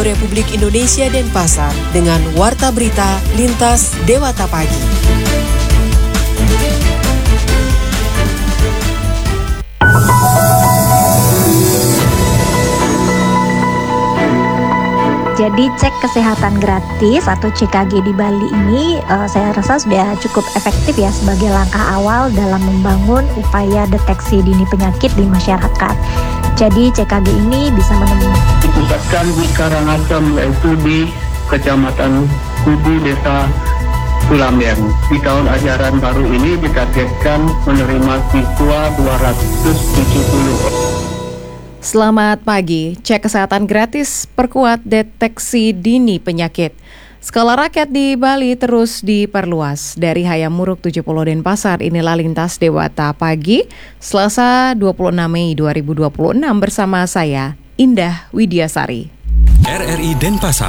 Republik Indonesia Denpasar dengan Warta Berita Lintas Dewata Pagi. Jadi cek kesehatan gratis atau CKG di Bali ini saya rasa sudah cukup efektif ya sebagai langkah awal dalam membangun upaya deteksi dini penyakit di masyarakat. Jadi CKG ini bisa menemukan dipusatkan di Karangasem, yaitu di Kecamatan Kubu, Desa Sulamyan. Di tahun ajaran baru ini ditargetkan menerima siswa 270. Selamat pagi, cek kesehatan gratis perkuat deteksi dini penyakit. Skala rakyat di Bali terus diperluas. Dari Hayamuruk 70 Denpasar, inilah Lintas Dewata Pagi, Selasa 26 Mei 2026 bersama saya, Indah Widiasari. RRI Denpasar.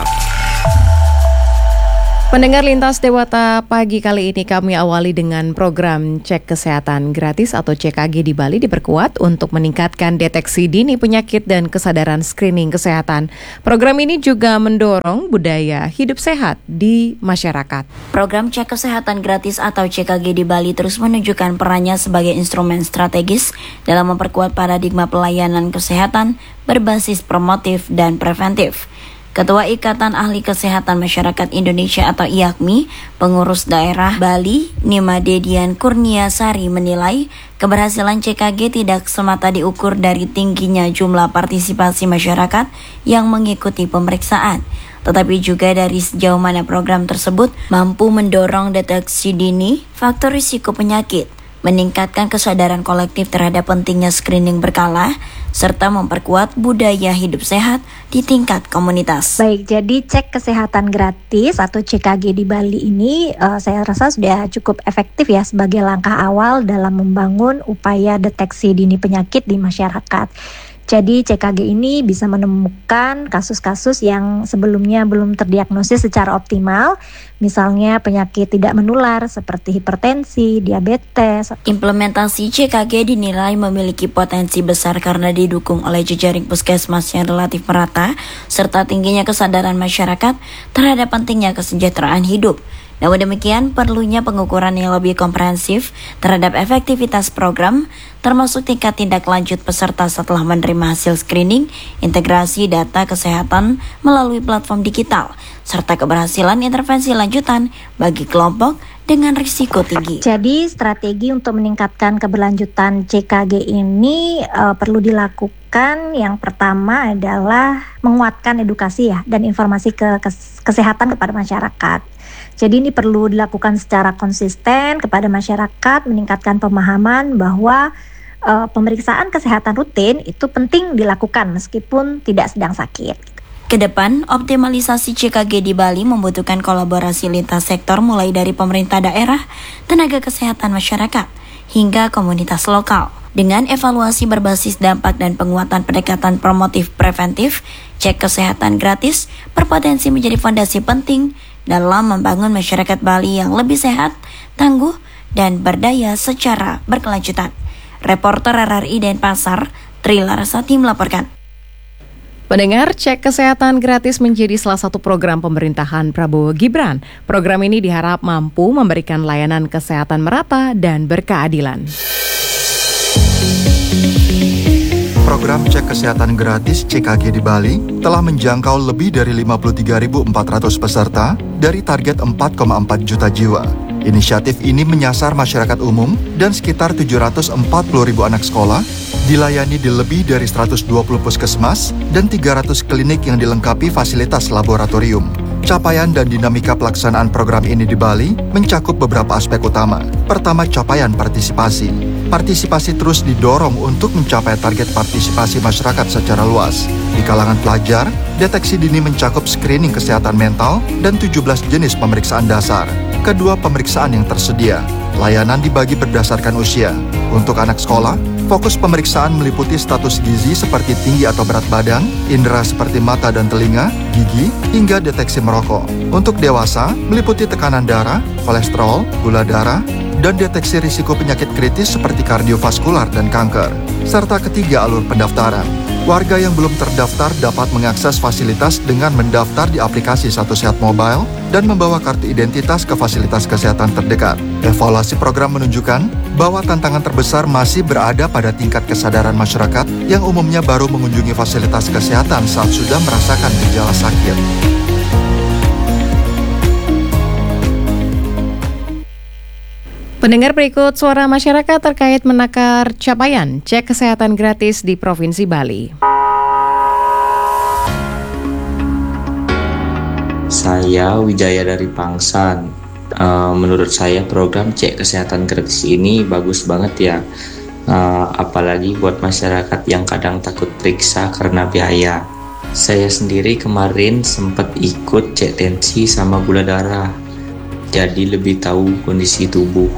Pendengar Lintas Dewata Pagi kali ini kami awali dengan program cek kesehatan gratis atau CKG di Bali diperkuat untuk meningkatkan deteksi dini penyakit dan kesadaran screening kesehatan. Program ini juga mendorong budaya hidup sehat di masyarakat. Program cek kesehatan gratis atau CKG di Bali terus menunjukkan perannya sebagai instrumen strategis dalam memperkuat paradigma pelayanan kesehatan berbasis promotif dan preventif. Ketua Ikatan Ahli Kesehatan Masyarakat Indonesia atau IAKMI, Pengurus Daerah Bali, Nimade Dian Kurniasari menilai keberhasilan CKG tidak semata diukur dari tingginya jumlah partisipasi masyarakat yang mengikuti pemeriksaan, tetapi juga dari sejauh mana program tersebut mampu mendorong deteksi dini faktor risiko penyakit, meningkatkan kesadaran kolektif terhadap pentingnya screening berkala, serta memperkuat budaya hidup sehat di tingkat komunitas. Baik, jadi cek kesehatan gratis atau CKG di Bali ini saya rasa sudah cukup efektif ya sebagai langkah awal dalam membangun upaya deteksi dini penyakit di masyarakat. Jadi CKG ini bisa menemukan kasus-kasus yang sebelumnya belum terdiagnosis secara optimal, misalnya penyakit tidak menular seperti hipertensi, diabetes. Implementasi CKG dinilai memiliki potensi besar karena didukung oleh jejaring puskesmas yang relatif merata, serta tingginya kesadaran masyarakat terhadap pentingnya kesejahteraan hidup. Namun demikian, perlunya pengukuran yang lebih komprehensif terhadap efektivitas program, termasuk tingkat tindak lanjut peserta setelah menerima hasil screening, integrasi data kesehatan melalui platform digital, serta keberhasilan intervensi lanjutan bagi kelompok dengan risiko tinggi. Jadi strategi untuk meningkatkan keberlanjutan CKG ini perlu dilakukan. Yang pertama adalah menguatkan edukasi ya dan informasi kesehatan kepada masyarakat. Jadi ini perlu dilakukan secara konsisten kepada masyarakat, meningkatkan pemahaman bahwa pemeriksaan kesehatan rutin itu penting dilakukan meskipun tidak sedang sakit. Kedepan, optimalisasi CKG di Bali membutuhkan kolaborasi lintas sektor mulai dari pemerintah daerah, tenaga kesehatan masyarakat, hingga komunitas lokal. Dengan evaluasi berbasis dampak dan penguatan pendekatan promotif preventif, cek kesehatan gratis berpotensi menjadi fondasi penting dalam membangun masyarakat Bali yang lebih sehat, tangguh, dan berdaya secara berkelanjutan. Reporter RRI Denpasar, Tri Larasati melaporkan. Pendengar, cek kesehatan gratis menjadi salah satu program pemerintahan Prabowo Gibran. Program ini diharap mampu memberikan layanan kesehatan merata dan berkeadilan. Program cek kesehatan gratis CKG di Bali telah menjangkau lebih dari 53.400 peserta dari target 4,4 juta jiwa. Inisiatif ini menyasar masyarakat umum dan sekitar 740.000 anak sekolah, dilayani di lebih dari 120 puskesmas dan 300 klinik yang dilengkapi fasilitas laboratorium. Capaian dan dinamika pelaksanaan program ini di Bali mencakup beberapa aspek utama. Pertama, capaian partisipasi. Partisipasi terus didorong untuk mencapai target partisipasi masyarakat secara luas. Di kalangan pelajar, deteksi dini mencakup screening kesehatan mental dan 17 jenis pemeriksaan dasar. Kedua, pemeriksaan yang tersedia. Layanan dibagi berdasarkan usia. Untuk anak sekolah, fokus pemeriksaan meliputi status gizi seperti tinggi atau berat badan, indera seperti mata dan telinga, gigi, hingga deteksi merokok. Untuk dewasa, meliputi tekanan darah, kolesterol, gula darah, dan deteksi risiko penyakit kritis seperti kardiovaskular dan kanker. Serta ketiga, alur pendaftaran. Warga yang belum terdaftar dapat mengakses fasilitas dengan mendaftar di aplikasi Satu Sehat Mobile dan membawa kartu identitas ke fasilitas kesehatan terdekat. Evaluasi program menunjukkan bahwa tantangan terbesar masih berada pada tingkat kesadaran masyarakat yang umumnya baru mengunjungi fasilitas kesehatan saat sudah merasakan gejala sakit. Pendengar, berikut suara masyarakat terkait menakar capaian cek kesehatan gratis di Provinsi Bali. Saya Wijaya dari Pangsan. Menurut saya program cek kesehatan gratis ini bagus banget ya. Apalagi buat masyarakat yang kadang takut periksa karena biaya. Saya sendiri kemarin sempat ikut cek tensi sama gula darah. Jadi lebih tahu kondisi tubuh.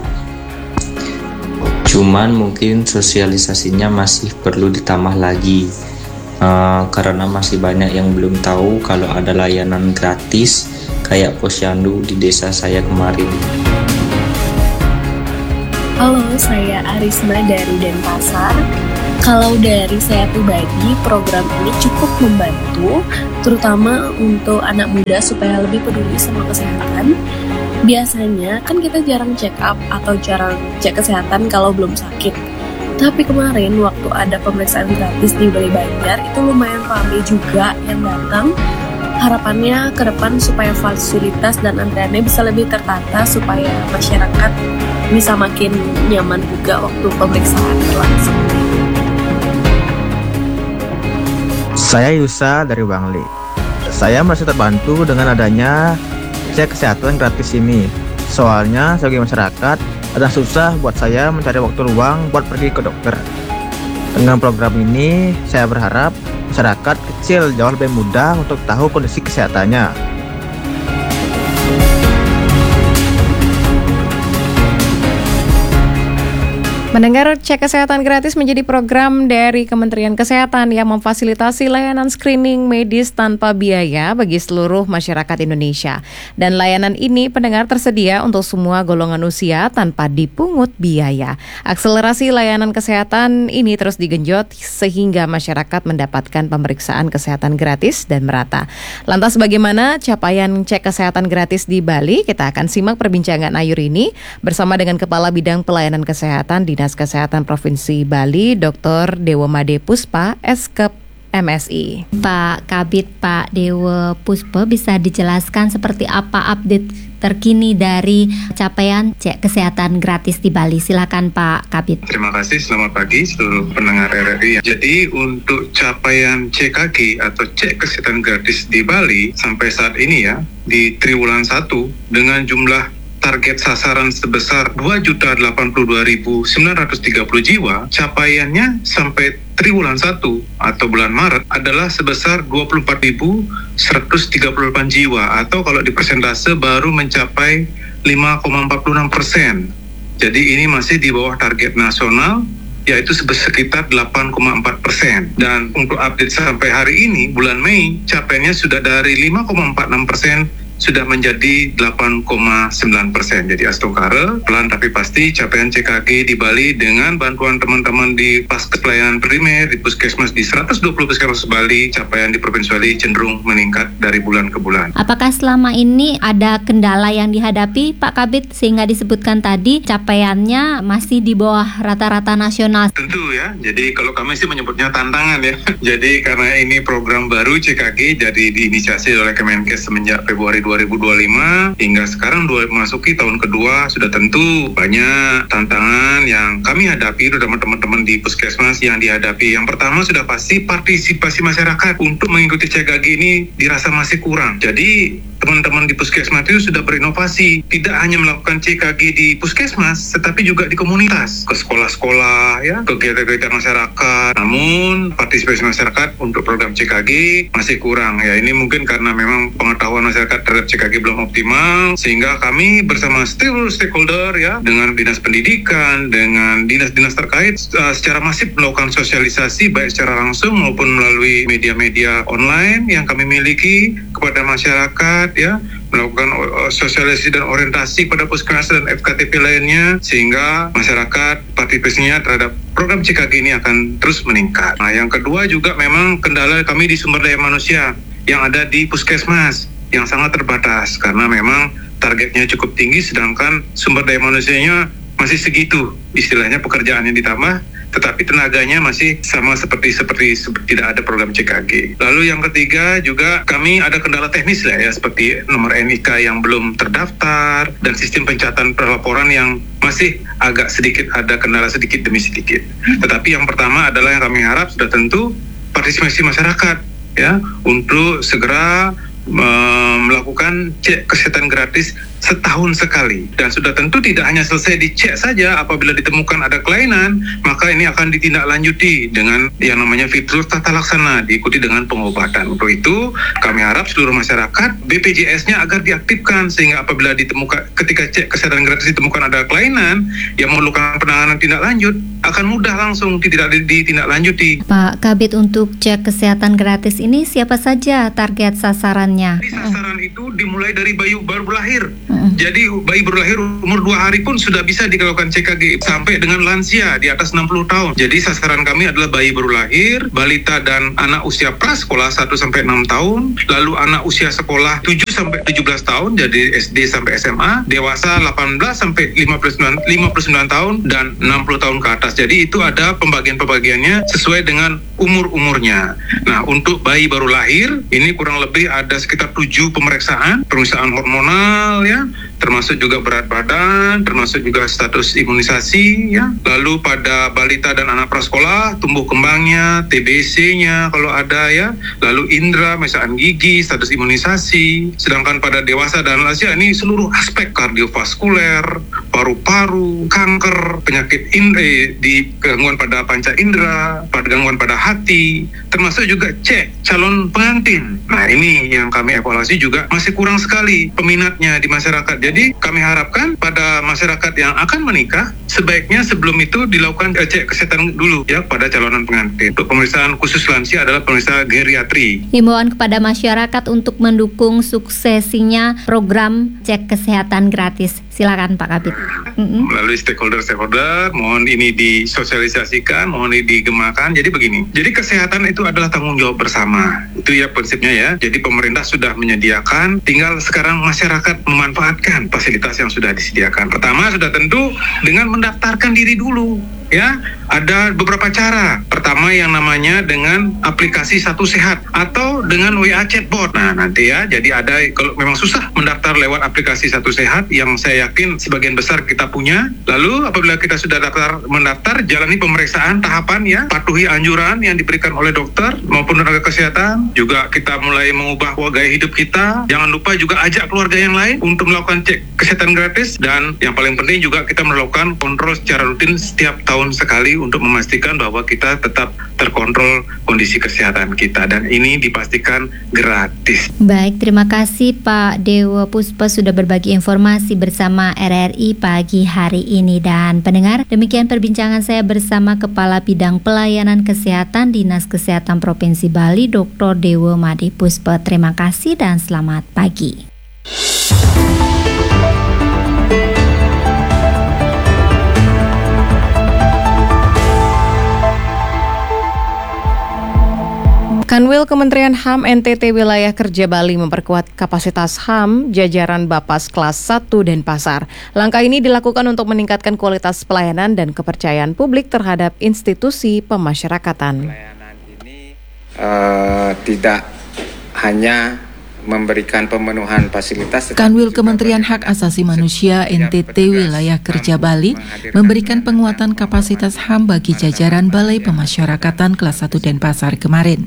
Cuman mungkin sosialisasinya masih perlu ditambah lagi, karena masih banyak yang belum tahu kalau ada layanan gratis kayak posyandu di desa saya kemarin. Halo, saya Arisma dari Denpasar. Kalau dari saya pribadi, program ini cukup membantu, terutama untuk anak muda supaya lebih peduli sama kesehatan. Biasanya kan kita jarang check up atau jarang cek kesehatan kalau belum sakit. Tapi kemarin waktu ada pemeriksaan gratis di Bali Banjar itu lumayan ramai juga yang datang. Harapannya ke depan supaya fasilitas dan antriannya bisa lebih tertata supaya masyarakat bisa makin nyaman juga waktu pemeriksaan berlangsung. Saya Yusa dari Bangli. Saya merasa terbantu dengan adanya cek kesehatan gratis ini. Soalnya sebagai masyarakat ada susah buat saya mencari waktu luang buat pergi ke dokter. Dengan program ini saya berharap masyarakat kecil jauh lebih mudah untuk tahu kondisi kesehatannya. Mendengar cek kesehatan gratis menjadi program dari Kementerian Kesehatan yang memfasilitasi layanan screening medis tanpa biaya bagi seluruh masyarakat Indonesia. Dan layanan ini pendengar tersedia untuk semua golongan usia tanpa dipungut biaya. Akselerasi layanan kesehatan ini terus digenjot sehingga masyarakat mendapatkan pemeriksaan kesehatan gratis dan merata. Lantas bagaimana capaian cek kesehatan gratis di Bali? Kita akan simak perbincangan Ayu ini bersama dengan Kepala Bidang Pelayanan Kesehatan Dinas Kesehatan Provinsi Bali, Dr. Dewa Made Puspa, Eskep MSI. Pak Kabid, Pak Dewa Puspa, bisa dijelaskan seperti apa update terkini dari capaian cek kesehatan gratis di Bali? Silakan Pak Kabid. Terima kasih, selamat pagi seluruh pendengar RRI. Jadi untuk capaian CKG atau cek kesehatan gratis di Bali sampai saat ini ya, di triwulan 1 dengan jumlah target sasaran sebesar 2.082.930 jiwa, capaiannya sampai triwulan 1 atau bulan Maret adalah sebesar 24.138 jiwa, atau kalau di persentase baru mencapai 5,46%. Jadi ini masih di bawah target nasional, yaitu sekitar 8,4%. Dan untuk update sampai hari ini, bulan Mei, capaiannya sudah dari 5,46% sudah menjadi 8,9%. Jadi astungkara, pelan tapi pasti capaian CKG di Bali dengan bantuan teman-teman di Paskes Pelayanan Primer, di Puskesmas di 120 Puskesmas Bali, capaian di Provinsi Bali cenderung meningkat dari bulan ke bulan. Apakah selama ini ada kendala yang dihadapi Pak Kabid sehingga disebutkan tadi capaiannya masih di bawah rata-rata nasional? Tentu ya, jadi kalau kami sih menyebutnya tantangan ya. Jadi karena ini program baru CKG, jadi diinisiasi oleh Kemenkes semenjak Februari 2025 hingga sekarang memasuki tahun kedua, sudah tentu banyak tantangan yang kami hadapi, terutama teman-teman di puskesmas yang dihadapi. Yang pertama sudah pasti partisipasi masyarakat untuk mengikuti CKG ini dirasa masih kurang. Jadi teman-teman di puskesmas itu sudah berinovasi, tidak hanya melakukan CKG di puskesmas, tetapi juga di komunitas, ke sekolah-sekolah, ya, kegiatan-kegiatan masyarakat. Namun partisipasi masyarakat untuk program CKG masih kurang. Ya, ini mungkin karena memang pengetahuan masyarakat terhadap terhadap CKG belum optimal, sehingga kami bersama seluruh stakeholder ya, dengan dinas pendidikan, dengan dinas-dinas terkait secara masif melakukan sosialisasi baik secara langsung maupun melalui media-media online yang kami miliki kepada masyarakat ya, melakukan sosialisasi dan orientasi pada puskesmas dan FKTP lainnya, sehingga masyarakat partisipasinya terhadap program CKG ini akan terus meningkat. Nah, yang kedua juga memang kendala kami di sumber daya manusia yang ada di puskesmas yang sangat terbatas, karena memang targetnya cukup tinggi sedangkan sumber daya manusianya masih segitu, istilahnya pekerjaannya ditambah tetapi tenaganya masih sama seperti tidak ada program CKG. Lalu yang ketiga juga kami ada kendala teknis lah ya, seperti nomor NIK yang belum terdaftar dan sistem pencatatan pelaporan yang masih agak sedikit ada kendala sedikit demi sedikit. Tetapi yang pertama adalah yang kami harap sudah tentu partisipasi masyarakat ya, untuk segera melakukan cek kesehatan gratis setahun sekali, dan sudah tentu tidak hanya selesai dicek saja. Apabila ditemukan ada kelainan, maka ini akan ditindaklanjuti dengan yang namanya fitur tata laksana, diikuti dengan pengobatan. Untuk itu kami harap seluruh masyarakat BPJS-nya agar diaktifkan, sehingga apabila ditemukan ketika cek kesehatan gratis ditemukan ada kelainan yang memerlukan penanganan tindak lanjut, akan mudah langsung ditindaklanjuti. Pak Kabid, untuk cek kesehatan gratis ini siapa saja target sasarannya? Jadi sasaran itu dimulai dari bayi baru lahir. Jadi bayi baru lahir umur 2 hari pun sudah bisa dilakukan CKG, sampai dengan lansia di atas 60 tahun. Jadi sasaran kami adalah bayi baru lahir, balita dan anak usia prasekolah 1-6 tahun, lalu anak usia sekolah 7-17 tahun, jadi SD sampai SMA, dewasa 18-59 tahun, dan 60 tahun ke atas. Jadi itu ada pembagiannya sesuai dengan umur-umurnya. Nah, untuk bayi baru lahir ini kurang lebih ada sekitar 7 pemeriksaan hormonal ya, termasuk juga berat badan, termasuk juga status imunisasi ya. Lalu pada balita dan anak prasekolah, tumbuh kembangnya, TBC-nya kalau ada ya. Lalu indera, misalkan gigi, status imunisasi. Sedangkan pada dewasa dan lansia ini seluruh aspek kardiovaskuler, paru-paru, kanker, penyakit di gangguan pada panca indera, pada gangguan pada hati, termasuk juga cek calon pengantin. Nah, ini yang kami evaluasi juga masih kurang sekali peminatnya di masyarakat. Jadi kami harapkan pada masyarakat yang akan menikah, sebaiknya sebelum itu dilakukan cek kesehatan dulu ya pada calonan pengantin. Untuk pemeriksaan khusus lansia adalah pemeriksaan geriatri. Himbauan kepada masyarakat untuk mendukung suksesinya program cek kesehatan gratis. Silakan Pak Kabid. Melalui stakeholder, mohon ini disosialisasikan, mohon ini digemakan. Jadi begini, jadi kesehatan itu adalah tanggung jawab bersama. Itu ya prinsipnya ya. Jadi pemerintah sudah menyediakan, tinggal sekarang masyarakat memanfaatkan fasilitas yang sudah disediakan. Pertama sudah tentu dengan mendaftarkan diri dulu. Ya, ada beberapa cara. Pertama yang namanya dengan aplikasi Satu Sehat atau dengan WA chatbot. Nah, nanti ya, jadi ada, kalau memang susah mendaftar lewat aplikasi Satu Sehat yang saya yakin sebagian besar kita punya. Lalu apabila kita sudah mendaftar, jalani pemeriksaan tahapan ya, patuhi anjuran yang diberikan oleh dokter maupun tenaga kesehatan. Juga kita mulai mengubah gaya hidup kita. Jangan lupa juga ajak keluarga yang lain untuk melakukan cek kesehatan gratis, dan yang paling penting juga kita melakukan kontrol secara rutin setiap tahun sekali untuk memastikan bahwa kita tetap terkontrol kondisi kesehatan kita, dan ini dipastikan gratis. Baik, terima kasih Pak Dewa Puspa sudah berbagi informasi bersama RRI pagi hari ini. Dan pendengar, demikian perbincangan saya bersama Kepala Bidang Pelayanan Kesehatan Dinas Kesehatan Provinsi Bali, Dr. Dewa Made Puspa. Terima kasih dan selamat pagi. Kanwil Kementerian HAM NTT Wilayah Kerja Bali memperkuat kapasitas HAM jajaran Bapas kelas 1 Denpasar. Langkah ini dilakukan untuk meningkatkan kualitas pelayanan dan kepercayaan publik terhadap institusi pemasyarakatan. Pelayanan ini tidak hanya memberikan pemenuhan fasilitas. Kanwil Kementerian Hak Asasi Manusia NTT Wilayah Kerja Bali memberikan penguatan kapasitas HAM bagi jajaran Balai Pemasyarakatan kelas 1 Denpasar kemarin.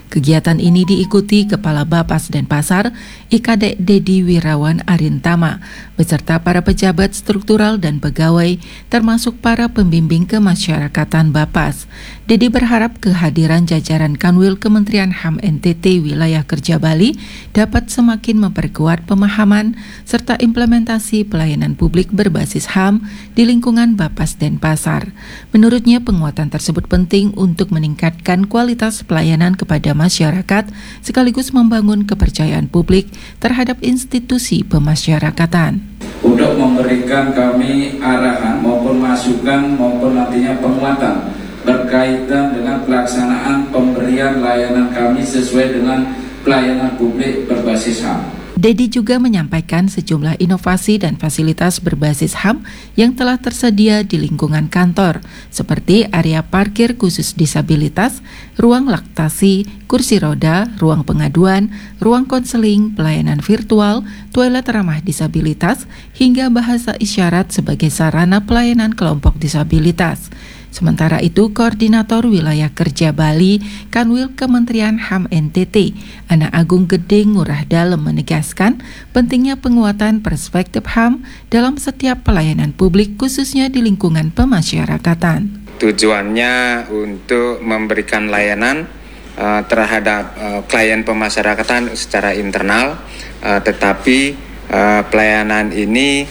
Kegiatan ini diikuti Kepala Bapas Denpasar, IKD Dedi Wirawan Arintama, beserta para pejabat struktural dan pegawai, termasuk para pembimbing kemasyarakatan Bapas. Dedi berharap kehadiran jajaran Kanwil Kementerian HAM NTT Wilayah Kerja Bali dapat semakin memperkuat pemahaman serta implementasi pelayanan publik berbasis HAM di lingkungan Bapas Denpasar. Menurutnya, penguatan tersebut penting untuk meningkatkan kualitas pelayanan kepada masyarakat sekaligus membangun kepercayaan publik terhadap institusi pemasyarakatan. Untuk memberikan kami arahan maupun masukan maupun nantinya penguatan berkaitan dengan pelaksanaan pemberian layanan kami sesuai dengan pelayanan publik berbasis HAM. Dedi juga menyampaikan sejumlah inovasi dan fasilitas berbasis HAM yang telah tersedia di lingkungan kantor, seperti area parkir khusus disabilitas, ruang laktasi, kursi roda, ruang pengaduan, ruang konseling, pelayanan virtual, toilet ramah disabilitas, hingga bahasa isyarat sebagai sarana pelayanan kelompok disabilitas. Sementara itu, Koordinator Wilayah Kerja Bali, Kanwil Kementerian HAM NTT, Ana Agung Gede Ngurah Dalem menegaskan pentingnya penguatan perspektif HAM dalam setiap pelayanan publik khususnya di lingkungan pemasyarakatan. Tujuannya untuk memberikan layanan terhadap klien pemasyarakatan secara internal, tetapi pelayanan ini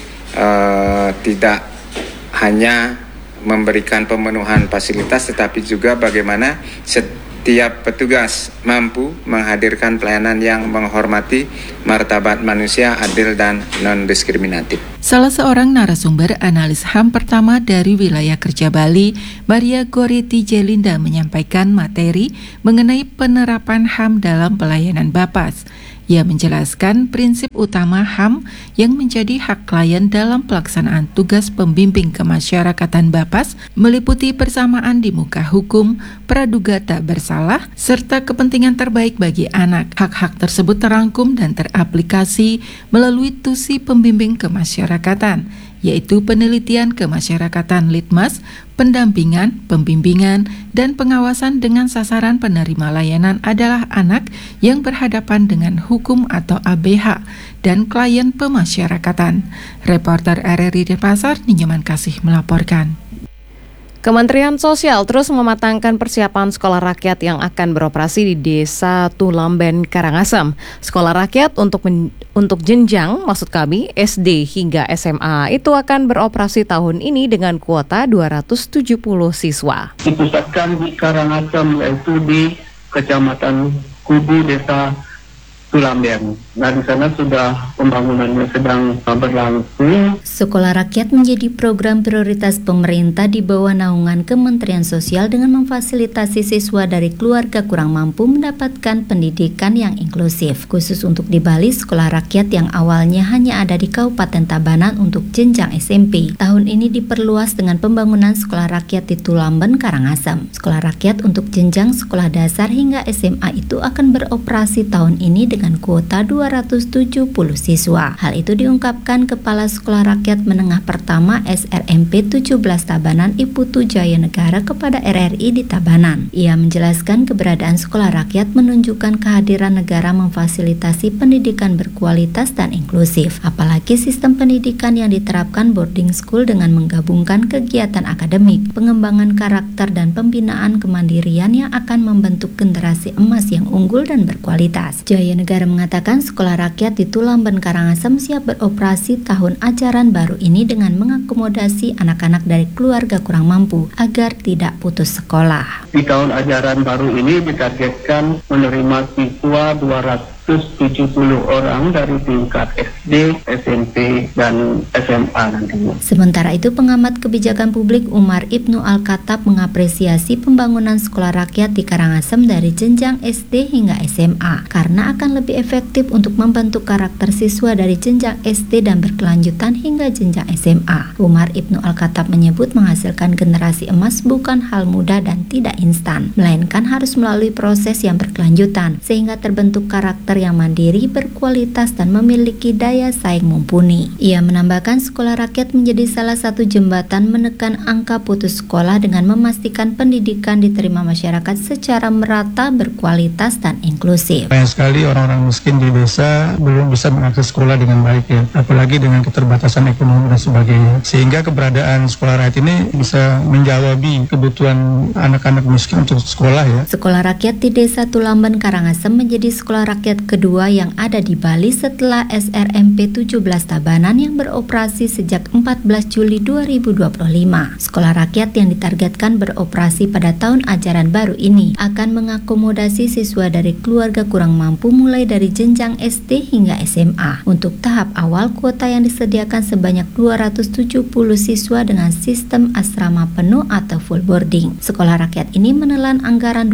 tidak hanya memberikan pemenuhan fasilitas, tetapi juga bagaimana setiap petugas mampu menghadirkan pelayanan yang menghormati martabat manusia, adil dan non-diskriminatif. Salah seorang narasumber analis HAM pertama dari Wilayah Kerja Bali, Maria Goreti Jelinda, menyampaikan materi mengenai penerapan HAM dalam pelayanan Bapas. Ia menjelaskan prinsip utama HAM yang menjadi hak klien dalam pelaksanaan tugas pembimbing kemasyarakatan Bapas meliputi persamaan di muka hukum, praduga tak bersalah, serta kepentingan terbaik bagi anak. Hak-hak tersebut terangkum dan teraplikasi melalui tusi pembimbing kemasyarakatan, yaitu penelitian kemasyarakatan Litmas, pendampingan, pembimbingan, dan pengawasan dengan sasaran penerima layanan adalah anak yang berhadapan dengan hukum atau ABH dan klien pemasyarakatan. Reporter RRI Denpasar, Ninyoman Kasih melaporkan. Kementerian Sosial terus mematangkan persiapan sekolah rakyat yang akan beroperasi di Desa Tulamben, Karangasem. Sekolah rakyat untuk jenjang, maksud kami SD hingga SMA, itu akan beroperasi tahun ini dengan kuota 270 siswa. Dipusatkan di Karangasem, yaitu di Kecamatan Kubu, Desa Tulamben. Nah, di sana sudah pembangunannya sedang berlangsung. Sekolah rakyat menjadi program prioritas pemerintah di bawah naungan Kementerian Sosial dengan memfasilitasi siswa dari keluarga kurang mampu mendapatkan pendidikan yang inklusif. Khusus untuk di Bali, sekolah rakyat yang awalnya hanya ada di Kabupaten Tabanan untuk jenjang SMP, tahun ini diperluas dengan pembangunan sekolah rakyat di Tulamben, Karangasem. Sekolah rakyat untuk jenjang sekolah dasar hingga SMA itu akan beroperasi tahun ini dengan kuota 270 siswa. Hal itu diungkapkan Kepala Sekolah Rakyat Menengah Pertama SRMP 17 Tabanan Iputu Jaya Negara kepada RRI di Tabanan. Ia menjelaskan keberadaan sekolah rakyat menunjukkan kehadiran negara memfasilitasi pendidikan berkualitas dan inklusif. Apalagi sistem pendidikan yang diterapkan boarding school dengan menggabungkan kegiatan akademik, pengembangan karakter dan pembinaan kemandirian yang akan membentuk generasi emas yang unggul dan berkualitas. Jaya Negara mengatakan sekolah rakyat di Tulamben, Karangasem siap beroperasi tahun ajaran baru ini dengan mengakomodasi anak-anak dari keluarga kurang mampu agar tidak putus sekolah. Di tahun ajaran baru ini ditargetkan menerima siswa 270 orang dari tingkat SD, SMP, dan SMA nantinya. Sementara itu, pengamat kebijakan publik Umar Ibnu Al-Khattab mengapresiasi pembangunan sekolah rakyat di Karangasem dari jenjang SD hingga SMA karena akan lebih efektif untuk membentuk karakter siswa dari jenjang SD dan berkelanjutan hingga jenjang SMA. Umar Ibnu Al-Khattab menyebut menghasilkan generasi emas bukan hal mudah dan tidak instan, melainkan harus melalui proses yang berkelanjutan sehingga terbentuk karakter pintar yang mandiri, berkualitas, dan memiliki daya saing mumpuni. Ia menambahkan sekolah rakyat menjadi salah satu jembatan menekan angka putus sekolah dengan memastikan pendidikan diterima masyarakat secara merata, berkualitas, dan inklusif. Banyak sekali orang-orang miskin di desa belum bisa mengakses sekolah dengan baik ya, apalagi dengan keterbatasan ekonomi dan sebagainya. Sehingga keberadaan sekolah rakyat ini bisa menjawabi kebutuhan anak-anak miskin untuk sekolah ya. Sekolah rakyat di Desa Tulamben, Karangasem menjadi sekolah rakyat kedua yang ada di Bali setelah SRMP 17 Tabanan yang beroperasi sejak 14 Juli 2025. Sekolah rakyat yang ditargetkan beroperasi pada tahun ajaran baru ini akan mengakomodasi siswa dari keluarga kurang mampu mulai dari jenjang SD hingga SMA. Untuk tahap awal, kuota yang disediakan sebanyak 270 siswa dengan sistem asrama penuh atau full boarding. Sekolah rakyat ini menelan anggaran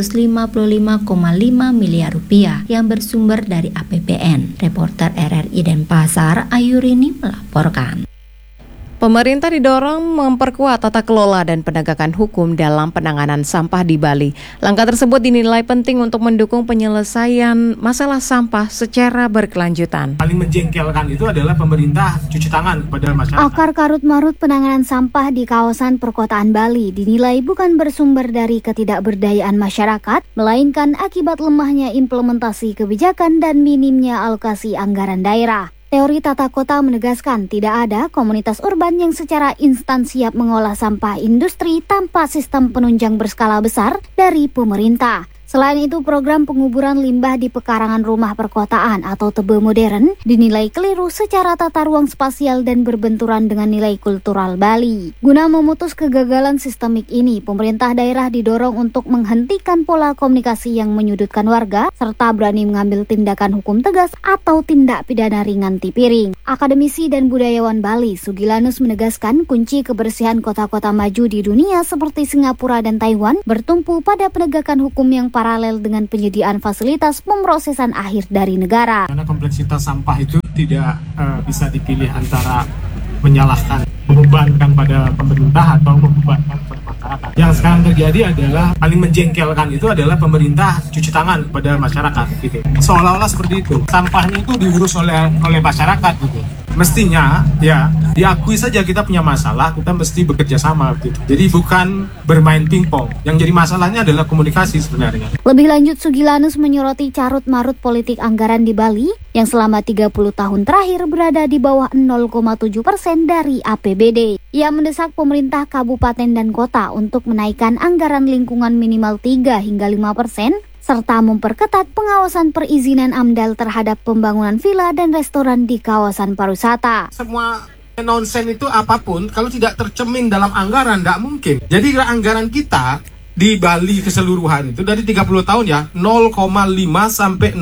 255,5 miliar rupiah yang bersumber dari APBN. Reporter RRI Denpasar, Ayurini melaporkan. Pemerintah didorong memperkuat tata kelola dan penegakan hukum dalam penanganan sampah di Bali. Langkah tersebut dinilai penting untuk mendukung penyelesaian masalah sampah secara berkelanjutan. Paling menjengkelkan itu adalah pemerintah cuci tangan kepada masyarakat. Akar karut-marut penanganan sampah di kawasan perkotaan Bali dinilai bukan bersumber dari ketidakberdayaan masyarakat, melainkan akibat lemahnya implementasi kebijakan dan minimnya alokasi anggaran daerah. Teori tata kota menegaskan tidak ada komunitas urban yang secara instan siap mengolah sampah industri tanpa sistem penunjang berskala besar dari pemerintah. Selain itu, program penguburan limbah di pekarangan rumah perkotaan atau tebe modern dinilai keliru secara tata ruang spasial dan berbenturan dengan nilai kultural Bali. Guna memutus kegagalan sistemik ini, pemerintah daerah didorong untuk menghentikan pola komunikasi yang menyudutkan warga, serta berani mengambil tindakan hukum tegas atau tindak pidana ringan tipiring. Akademisi dan budayawan Bali, Sugilanus menegaskan kunci kebersihan kota-kota maju di dunia seperti Singapura dan Taiwan bertumpu pada penegakan hukum yang paralel dengan penyediaan fasilitas pemrosesan akhir dari negara. Karena kompleksitas sampah itu tidak bisa dipilih antara menyalahkan, membebankan pada pemerintah atau membebankan pada masyarakat. Yang sekarang terjadi adalah paling menjengkelkan itu adalah pemerintah cuci tangan pada masyarakat gitu. Seolah-olah seperti itu. Sampahnya itu diurus oleh masyarakat gitu. Mestinya ya diakui saja kita punya masalah, kita mesti bekerja sama gitu. Jadi bukan bermain pingpong. Yang jadi masalahnya adalah komunikasi sebenarnya. Lebih lanjut, Sugilanus menyoroti carut-marut politik anggaran di Bali yang selama 30 tahun terakhir berada di bawah 0,7% dari APBD. Ia mendesak pemerintah kabupaten dan kota untuk menaikkan anggaran lingkungan minimal 3 hingga 5%, serta memperketat pengawasan perizinan AMDAL terhadap pembangunan villa dan restoran di kawasan pariwisata. Semua nonsen itu apapun, kalau tidak tercermin dalam anggaran, tidak mungkin. Jadi anggaran kita di Bali keseluruhan itu dari 30 tahun ya, 0,5 sampai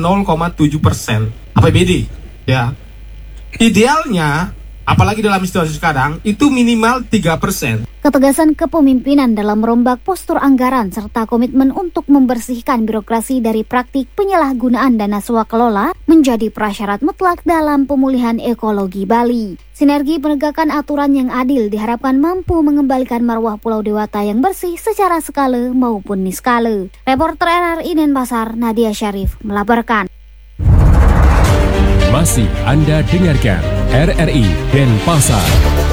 0,7% APBD. Ya. Idealnya, apalagi dalam situasi sekarang, itu minimal 3%. Ketegasan kepemimpinan dalam merombak postur anggaran serta komitmen untuk membersihkan birokrasi dari praktik penyalahgunaan dana swakelola menjadi prasyarat mutlak dalam pemulihan ekologi Bali. Sinergi penegakan aturan yang adil diharapkan mampu mengembalikan marwah Pulau Dewata yang bersih secara skala maupun niskala. Reporter RRI Denpasar, Nadia Syarif melaporkan. Masih Anda dengarkan RRI Denpasar.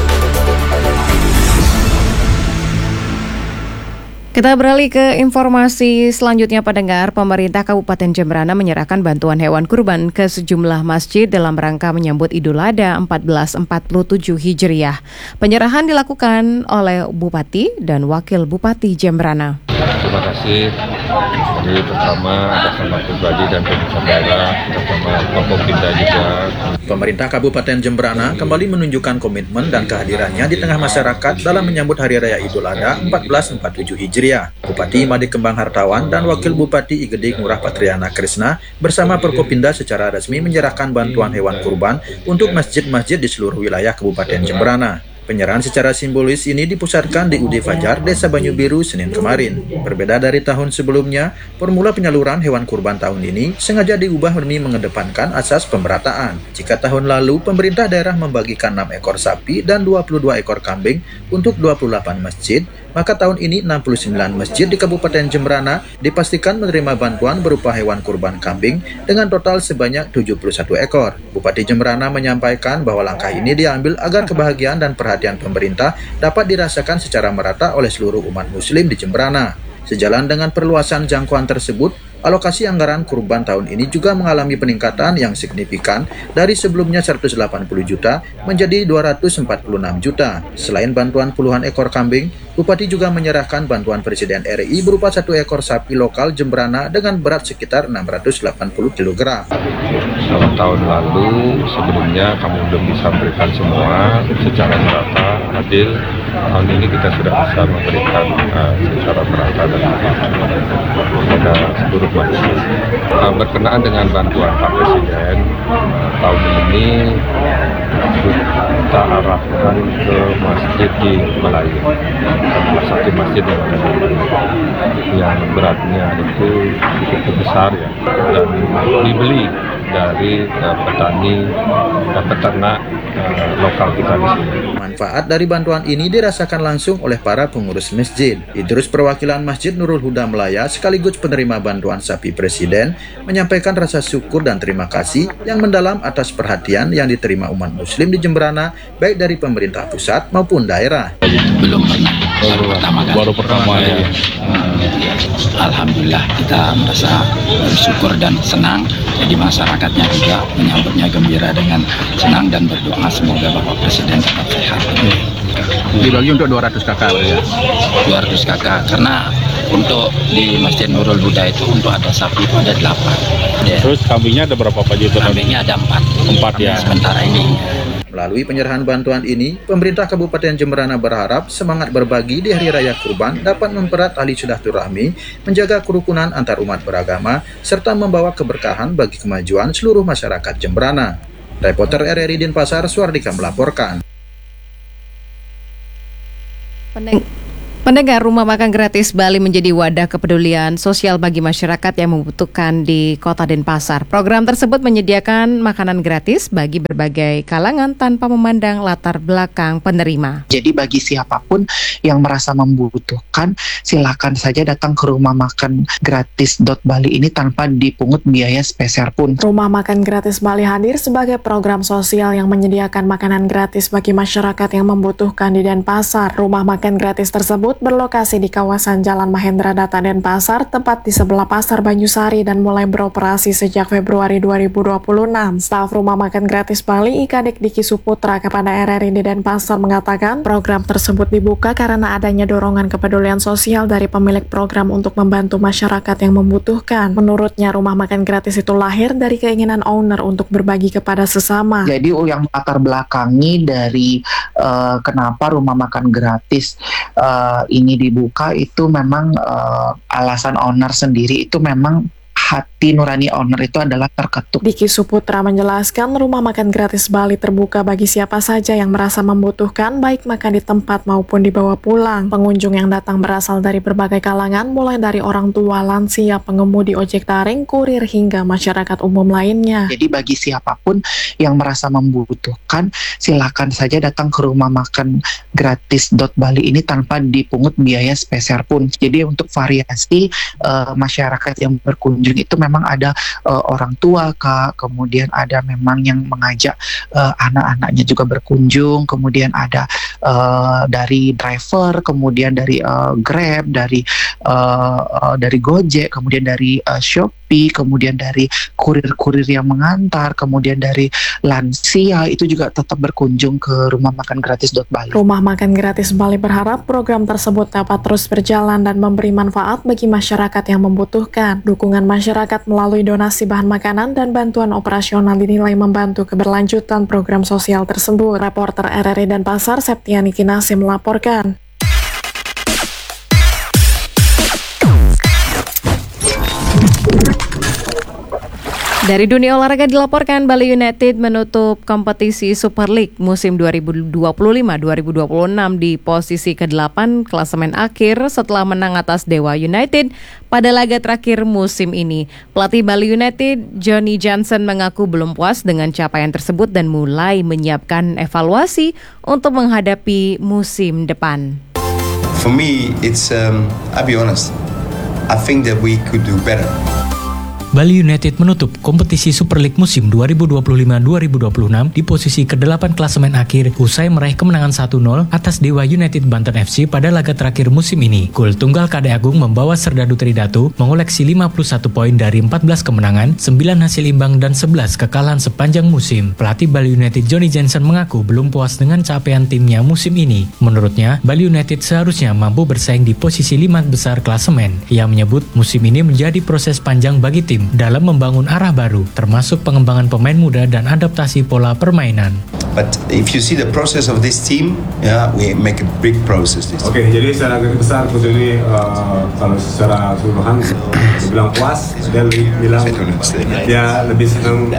Kita beralih ke informasi selanjutnya, pendengar. Pemerintah Kabupaten Jemberana menyerahkan bantuan hewan kurban ke sejumlah masjid dalam rangka menyambut Idul Adha 1447 Hijriah. Penyerahan dilakukan oleh Bupati dan Wakil Bupati Jemberana. Terima kasih. Jadi pertama atas nama pribadi dan pemerintah daerah, bersama Forkopimda juga. Pemerintah Kabupaten Jemberana kembali menunjukkan komitmen dan kehadirannya di tengah masyarakat dalam menyambut Hari Raya Idul Adha 1447 Hijriah. Bupati Made Kembang Hartawan dan Wakil Bupati Igede Ngurah Patriana Krisna bersama Forkopimda secara resmi menyerahkan bantuan hewan kurban untuk masjid-masjid di seluruh wilayah Kabupaten Jemberana. Penyerahan secara simbolis ini dipusatkan di UD Fajar, Desa Banyu Biru, Senin kemarin. Berbeda dari tahun sebelumnya, formula penyaluran hewan kurban tahun ini sengaja diubah demi mengedepankan asas pemerataan. Jika tahun lalu pemerintah daerah membagikan 6 ekor sapi dan 22 ekor kambing untuk 28 masjid, maka tahun ini 69 masjid di Kabupaten Jemberana dipastikan menerima bantuan berupa hewan kurban kambing dengan total sebanyak 71 ekor. Bupati Jemberana menyampaikan bahwa langkah ini diambil agar kebahagiaan dan perhatian pemerintah dapat dirasakan secara merata oleh seluruh umat muslim di Jemberana. Sejalan dengan perluasan jangkauan tersebut, alokasi anggaran kurban tahun ini juga mengalami peningkatan yang signifikan dari sebelumnya 180 juta menjadi 246 juta. Selain bantuan puluhan ekor kambing, Bupati juga menyerahkan bantuan Presiden RI berupa 1 ekor sapi lokal Jemberana dengan berat sekitar 680 kg. Kalau tahun lalu sebelumnya kami belum bisa memberikan semua secara merata, adil. Tahun ini kita sudah bisa memberikan secara merata dan kepada seluruh masjid. Berkenaan dengan bantuan Pak Presiden, tahun ini kita arahkan ke masjid di Melayu. Salah satu masjid yang ada di Melayu, yang beratnya itu cukup besar ya, dan dibeli dari petani dan peternak lokal kita di sini. Manfaat dari bantuan ini dirasakan langsung oleh para pengurus masjid. Idrus perwakilan Masjid Nurul Huda Melaya sekaligus penerima bantuan sapi Presiden menyampaikan rasa syukur dan terima kasih yang mendalam atas perhatian yang diterima umat muslim di Jemberana baik dari pemerintah pusat maupun daerah. Belum pernah, baru pertama ya. Alhamdulillah kita merasa bersyukur dan senang. Jadi masyarakatnya juga menyambutnya gembira dengan senang dan berdoa semoga Bapak Presiden tetap sehat. Dibagi untuk 200 kakak ya? 200 kakak, karena untuk di Masjid Nurul Huda itu untuk ada sapi itu ada 8. Ya. Terus kambingnya ada berapa Pak Jito? Kambingnya ada 4. 4 ya? Sementara ini. Melalui penyerahan bantuan ini, pemerintah Kabupaten Jemberana berharap semangat berbagi di Hari Raya Kurban dapat mempererat tali silaturahmi, menjaga kerukunan antar umat beragama, serta membawa keberkahan bagi kemajuan seluruh masyarakat Jemberana. Reporter RRI Denpasar, Suardika melaporkan. Pendengar, rumah makan gratis Bali menjadi wadah kepedulian sosial bagi masyarakat yang membutuhkan di Kota Denpasar. Program tersebut menyediakan makanan gratis bagi berbagai kalangan tanpa memandang latar belakang penerima. Jadi bagi siapapun yang merasa membutuhkan, silakan saja datang ke rumah makan gratis Bali ini tanpa dipungut biaya spesial pun. Rumah makan gratis Bali hadir sebagai program sosial yang menyediakan makanan gratis bagi masyarakat yang membutuhkan di Denpasar. Rumah makan gratis tersebut berlokasi di kawasan Jalan Mahendra Data Denpasar, tepat di sebelah Pasar Banyusari dan mulai beroperasi sejak Februari 2026. Staf Rumah Makan Gratis Bali IKADEK Diki Suputra kepada RRI di Denpasar mengatakan program tersebut dibuka karena adanya dorongan kepedulian sosial dari pemilik program untuk membantu masyarakat yang membutuhkan. Menurutnya, rumah makan gratis itu lahir dari keinginan owner untuk berbagi kepada sesama. Jadi yang latar belakangi dari kenapa rumah makan gratis ini dibuka itu memang alasan owner sendiri itu memang hati nurani owner itu adalah terketuk. Diki Suputra menjelaskan rumah makan gratis Bali terbuka bagi siapa saja yang merasa membutuhkan, baik makan di tempat maupun dibawa pulang. Pengunjung yang datang berasal dari berbagai kalangan, mulai dari orang tua, lansia, pengemudi ojek daring, kurir, hingga masyarakat umum lainnya. Jadi bagi siapapun yang merasa membutuhkan, silakan saja datang ke rumah makan gratis Bali ini tanpa dipungut biaya spesial pun. Jadi untuk variasi masyarakat yang berkunjung itu memang ada orang tua Kak, kemudian ada memang yang mengajak anak-anaknya juga berkunjung, kemudian ada dari driver, kemudian dari Grab, dari Gojek, kemudian dari Shopee, kemudian dari kurir-kurir yang mengantar, kemudian dari lansia itu juga tetap berkunjung ke rumah makan gratis Bali. Rumah makan gratis Bali berharap program tersebut dapat terus berjalan dan memberi manfaat bagi masyarakat yang membutuhkan. Dukungan masyarakat melalui donasi bahan makanan dan bantuan operasional dinilai membantu keberlanjutan program sosial tersebut. Reporter RRI Denpasar, Septiani Kinasi melaporkan. Dari dunia olahraga dilaporkan Bali United menutup kompetisi Super League musim 2025-2026 di posisi ke-8 klasemen akhir setelah menang atas Dewa United pada laga terakhir musim ini. Pelatih Bali United, Johnny Johnson, mengaku belum puas dengan capaian tersebut dan mulai menyiapkan evaluasi untuk menghadapi musim depan. For me, it's I'll be honest. I think that we could do better. Bali United menutup kompetisi Super League musim 2025-2026 di posisi ke-8 klasemen akhir usai meraih kemenangan 1-0 atas Dewa United Banten FC pada laga terakhir musim ini. Gol tunggal Kade Agung membawa Serdadu Tridatu mengoleksi 51 poin dari 14 kemenangan, 9 hasil imbang dan 11 kekalahan sepanjang musim. Pelatih Bali United Johnny Jensen mengaku belum puas dengan capaian timnya musim ini. Menurutnya, Bali United seharusnya mampu bersaing di posisi 5 besar klasemen. Ia menyebut musim ini menjadi proses panjang bagi tim dalam membangun arah baru, termasuk pengembangan pemain muda dan adaptasi pola permainan. But if you see the process of this team, we make a big process. Oke, jadi secara garis besar Coach ini kalau secara keseluruhan dibilang puas, dia bilang dia lebih senang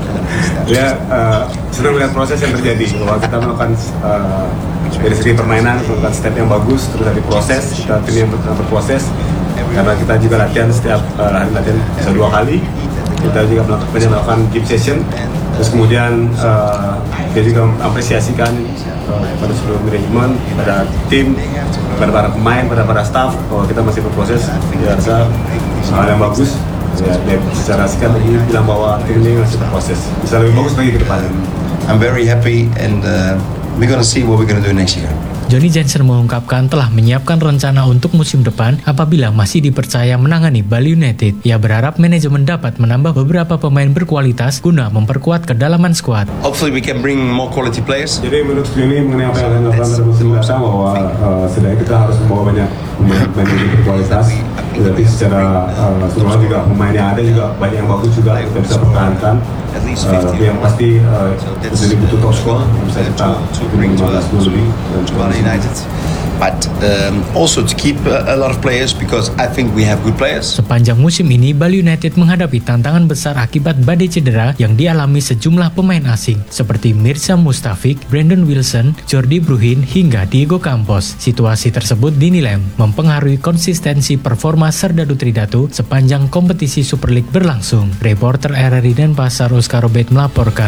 senang melihat proses yang terjadi. Bahwa kita melakukan dari segi permainan melakukan step yang bagus, terus dari proses kita tim yang berproses. Karena kita juga latihan setiap hari latihan bisa 2 kali, kita juga melakukan gym session, terus kemudian dia juga mengapresiasikan pada seluruh manajemen, pada tim, pada para pemain, pada para staff bahwa kita masih berproses. Dia rasa hal yang bagus. Ya, dia secara sekian lagi bilang bahwa tim ini masih berproses, bisa lebih bagus lagi ke depan. I'm very happy and we're gonna see what we're gonna do next year. Johnny Jensen mengungkapkan telah menyiapkan rencana untuk musim depan apabila masih dipercaya menangani Bali United. Ia berharap manajemen dapat menambah beberapa pemain berkualitas guna memperkuat kedalaman skuad. Hopefully we can bring more quality players. Jadi menurut Johnny mengenai apa yang akan dilakukan pada musim datang bahwa setidaknya kita harus membawa banyak pemain yang berkualitas. Tapi secara keseluruhan juga pemain yang ada juga banyak yang bagus juga kita bisa pertahankan. Yang pasti jadi butuh top score bisa kita 15 lebih. United, but also to keep a lot of players because I think we have good players. Sepanjang musim ini, Bali United menghadapi tantangan besar akibat badai cedera yang dialami sejumlah pemain asing seperti Mirza Mustafik, Brandon Wilson, Jordi Bruhin, hingga Diego Campos. Situasi tersebut dinilai mempengaruhi konsistensi performa Serdadu Tridatu sepanjang kompetisi Super League berlangsung. Reporter RRI Denpasar Oscar Robert melaporkan.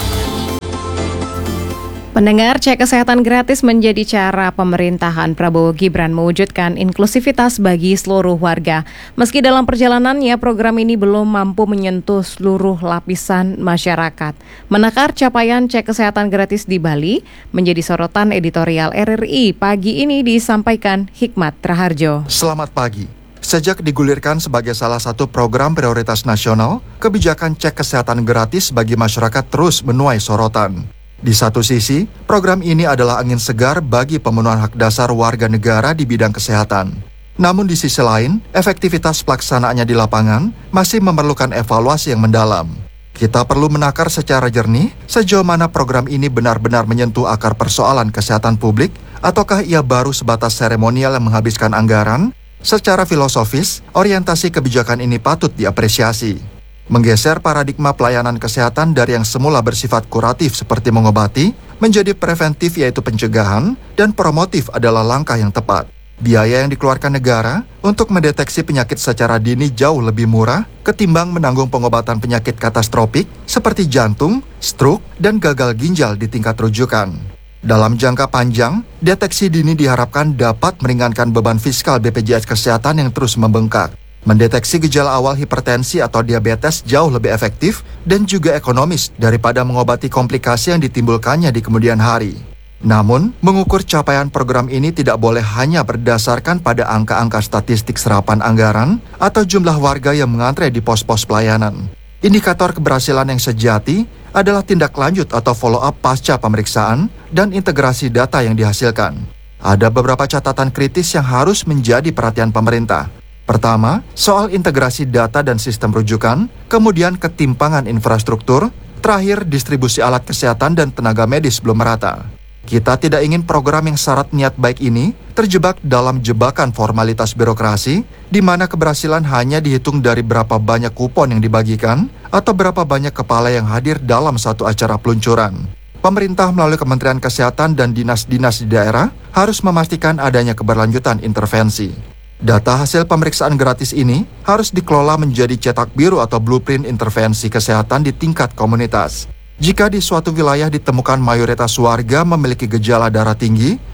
Pendengar, cek kesehatan gratis menjadi cara pemerintahan Prabowo Gibran mewujudkan inklusivitas bagi seluruh warga. Meski dalam perjalanannya, program ini belum mampu menyentuh seluruh lapisan masyarakat. Menakar capaian cek kesehatan gratis di Bali menjadi sorotan editorial RRI. Pagi ini disampaikan Hikmat Raharjo. Selamat pagi. Sejak digulirkan sebagai salah satu program prioritas nasional, kebijakan cek kesehatan gratis bagi masyarakat terus menuai sorotan. Di satu sisi, program ini adalah angin segar bagi pemenuhan hak dasar warga negara di bidang kesehatan. Namun di sisi lain, efektivitas pelaksanaannya di lapangan masih memerlukan evaluasi yang mendalam. Kita perlu menakar secara jernih sejauh mana program ini benar-benar menyentuh akar persoalan kesehatan publik, ataukah ia baru sebatas seremonial yang menghabiskan anggaran. Secara filosofis, orientasi kebijakan ini patut diapresiasi. Menggeser paradigma pelayanan kesehatan dari yang semula bersifat kuratif seperti mengobati, menjadi preventif yaitu pencegahan, dan promotif adalah langkah yang tepat. Biaya yang dikeluarkan negara untuk mendeteksi penyakit secara dini jauh lebih murah ketimbang menanggung pengobatan penyakit katastropik seperti jantung, stroke, dan gagal ginjal di tingkat rujukan. Dalam jangka panjang, deteksi dini diharapkan dapat meringankan beban fiskal BPJS Kesehatan yang terus membengkak. Mendeteksi gejala awal hipertensi atau diabetes jauh lebih efektif dan juga ekonomis daripada mengobati komplikasi yang ditimbulkannya di kemudian hari. Namun, mengukur capaian program ini tidak boleh hanya berdasarkan pada angka-angka statistik serapan anggaran atau jumlah warga yang mengantre di pos-pos pelayanan. Indikator keberhasilan yang sejati adalah tindak lanjut atau follow-up pasca pemeriksaan dan integrasi data yang dihasilkan. Ada beberapa catatan kritis yang harus menjadi perhatian pemerintah. Pertama, soal integrasi data dan sistem rujukan, kemudian ketimpangan infrastruktur, terakhir distribusi alat kesehatan dan tenaga medis belum merata. Kita tidak ingin program yang syarat niat baik ini terjebak dalam jebakan formalitas birokrasi, di mana keberhasilan hanya dihitung dari berapa banyak kupon yang dibagikan atau berapa banyak kepala yang hadir dalam satu acara peluncuran. Pemerintah melalui Kementerian Kesehatan dan dinas-dinas di daerah harus memastikan adanya keberlanjutan intervensi. Data hasil pemeriksaan gratis ini harus dikelola menjadi cetak biru atau blueprint intervensi kesehatan di tingkat komunitas. Jika di suatu wilayah ditemukan mayoritas warga memiliki gejala darah tinggi,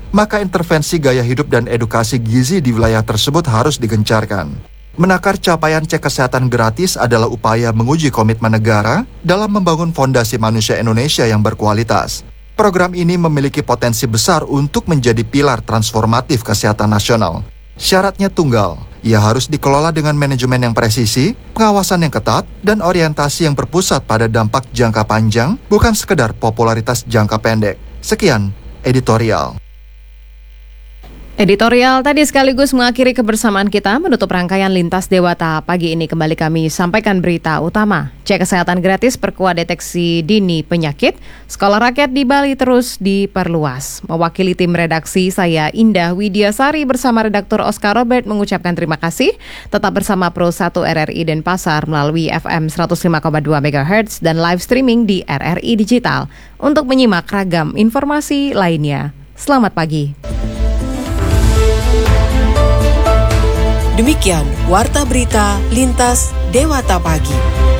maka intervensi gaya hidup dan edukasi gizi di wilayah tersebut harus digencarkan. Menakar capaian cek kesehatan gratis adalah upaya menguji komitmen negara dalam membangun fondasi manusia Indonesia yang berkualitas. Program ini memiliki potensi besar untuk menjadi pilar transformatif kesehatan nasional. Syaratnya tunggal, ia harus dikelola dengan manajemen yang presisi, pengawasan yang ketat, dan orientasi yang berpusat pada dampak jangka panjang, bukan sekedar popularitas jangka pendek. Sekian, editorial. Editorial tadi sekaligus mengakhiri kebersamaan kita menutup rangkaian Lintas Dewata pagi ini. Kembali kami sampaikan berita utama. Cek kesehatan gratis perkuat deteksi dini penyakit. Sekolah rakyat di Bali terus diperluas. Mewakili tim redaksi, saya Indah Widiasari bersama redaktur Oscar Robert mengucapkan terima kasih. Tetap bersama Pro 1 RRI Denpasar melalui FM 105,2 MHz dan live streaming di RRI Digital untuk menyimak ragam informasi lainnya. Selamat pagi. Demikian Warta Berita Lintas Dewata Pagi.